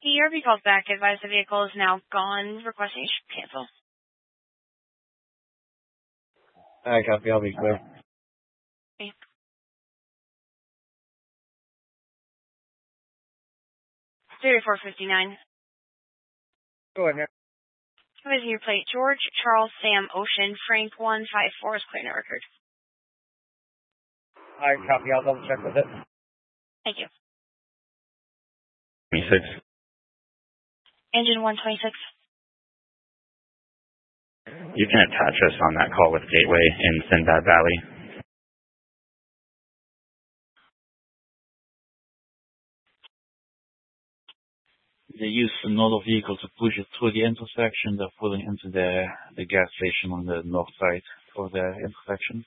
The RV calls back. Advise the vehicle is now gone. Requesting you should cancel. I copy. I'll be clear. Okay. 3459. Go ahead, man. What is your plate? George, Charles, Sam, Ocean, Frank 154 is clear no record. I copy. I'll double check with it. Thank you. 26. Engine 126. You can attach us on that call with Gateway in Sinbad Valley. They use another vehicle to push it through the intersection. They're pulling into the gas station on the north side of the intersection.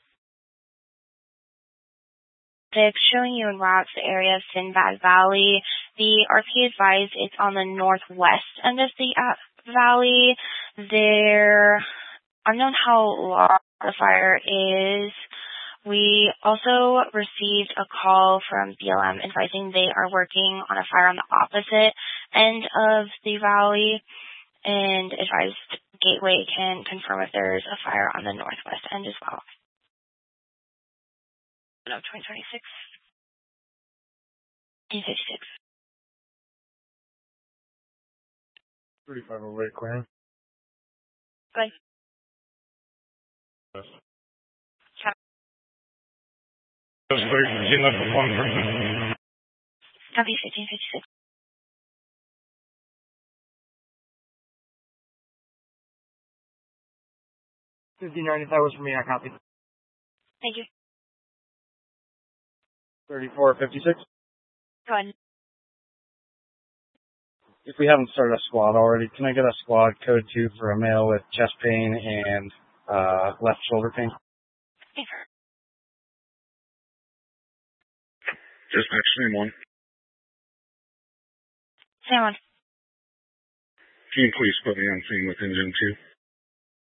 It's showing you in routes the area of Sinbad Valley. The RP advised it's on the northwest end of the valley. They're unknown how large the fire is. We also received a call from BLM advising they are working on a fire on the opposite end of the valley, and advised Gateway can confirm if there's a fire on the northwest end as well. No, 2026. 56. 35 over clearing. Good. Yes. Copy 1556. 59, if that was for me, I copied. Thank you. 3456. Go ahead. If we haven't started a squad already, can I get a squad code 2 for a male with chest pain and left shoulder pain? Okay. Dispatch, name 1. Sam 1. Can you please put me on scene with engine 2?